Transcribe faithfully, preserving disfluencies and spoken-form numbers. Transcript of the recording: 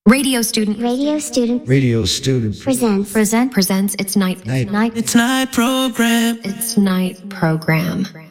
Radio student. Radio student. Radio student. Presents. Present. Presents its night. Night. Night. It's night program. It's night program.